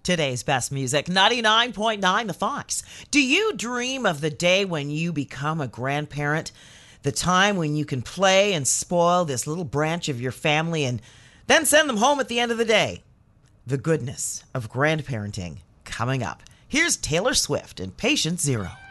Today's best music, 99.9 The Fox. Do you dream of the day when you become a grandparent? The time when you can play and spoil this little branch of your family and then send them home at the end of the day? The goodness of grandparenting coming up. Here's Taylor Swift and Patient Zero.